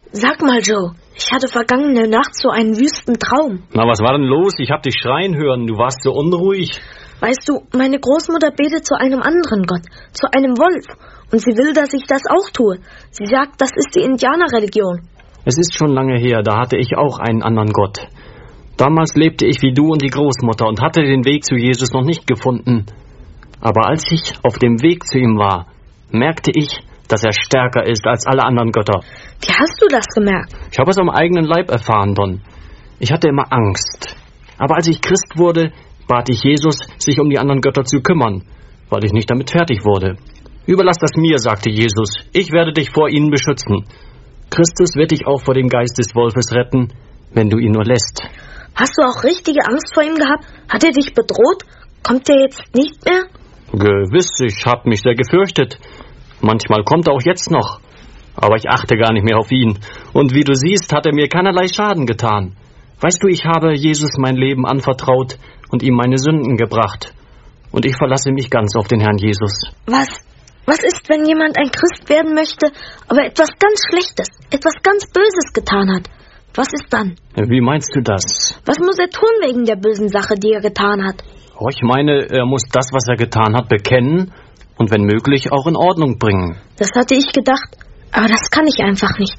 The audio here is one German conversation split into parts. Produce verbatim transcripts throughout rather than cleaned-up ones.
Sag mal, Joe, ich hatte vergangene Nacht so einen wüsten Traum. Na, was war denn los? Ich hab dich schreien hören. Du warst so unruhig. Weißt du, meine Großmutter betet zu einem anderen Gott, zu einem Wolf. Und sie will, dass ich das auch tue. Sie sagt, das ist die Indianerreligion. Es ist schon lange her, da hatte ich auch einen anderen Gott. Damals lebte ich wie du und die Großmutter und hatte den Weg zu Jesus noch nicht gefunden. Aber als ich auf dem Weg zu ihm war, merkte ich, dass er stärker ist als alle anderen Götter. Wie hast du das gemerkt? Ich habe es am eigenen Leib erfahren, Don. Ich hatte immer Angst. Aber als ich Christ wurde, bat ich Jesus, sich um die anderen Götter zu kümmern, weil ich nicht damit fertig wurde. Überlass das mir, sagte Jesus. Ich werde dich vor ihnen beschützen. Christus wird dich auch vor dem Geist des Wolfes retten, wenn du ihn nur lässt. Hast du auch richtige Angst vor ihm gehabt? Hat er dich bedroht? Kommt er jetzt nicht mehr? Gewiss, ich habe mich sehr gefürchtet. Manchmal kommt er auch jetzt noch. Aber ich achte gar nicht mehr auf ihn. Und wie du siehst, hat er mir keinerlei Schaden getan. Weißt du, ich habe Jesus mein Leben anvertraut und ihm meine Sünden gebracht. Und ich verlasse mich ganz auf den Herrn Jesus. Was? Was ist, wenn jemand ein Christ werden möchte, aber etwas ganz Schlechtes, etwas ganz Böses getan hat? Was ist dann? Wie meinst du das? Was muss er tun wegen der bösen Sache, die er getan hat? Oh, ich meine, er muss das, was er getan hat, bekennen und wenn möglich auch in Ordnung bringen. Das hatte ich gedacht, aber das kann ich einfach nicht.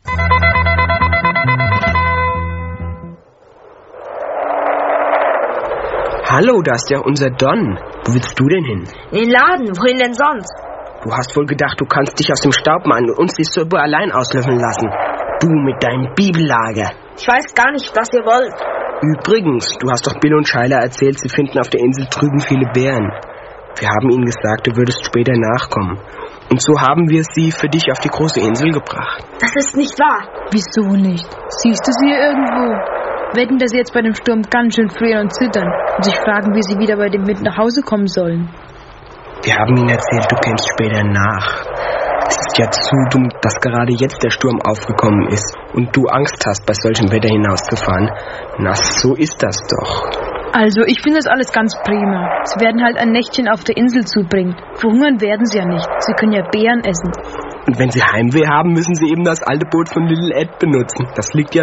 Hallo, da ist ja unser Don. Wo willst du denn hin? In den Laden, wohin denn sonst? Du hast wohl gedacht, du kannst dich aus dem Staub machen und uns die Suppe allein auslöffeln lassen. Du mit deinem Bibellager. Ich weiß gar nicht, was ihr wollt. Übrigens, du hast doch Bill und Schuyler erzählt, sie finden auf der Insel drüben viele Bären. Wir haben ihnen gesagt, du würdest später nachkommen. Und so haben wir sie für dich auf die große Insel gebracht. Das ist nicht wahr. Wieso nicht? Siehst du sie irgendwo? Wetten, dass sie jetzt bei dem Sturm ganz schön frieren und zittern und sich fragen, wie sie wieder bei dem Wind nach Hause kommen sollen. Wir haben ihnen erzählt, du kämst später nach. Es ist ja zu dumm, dass gerade jetzt der Sturm aufgekommen ist und du Angst hast, bei solchem Wetter hinauszufahren. Na, so ist das doch. Also, ich finde das alles ganz prima. Sie werden halt ein Nächtchen auf der Insel zubringen. Verhungern werden sie ja nicht. Sie können ja Beeren essen. Und wenn sie Heimweh haben, müssen sie eben das alte Boot von Little Ed benutzen. Das liegt ja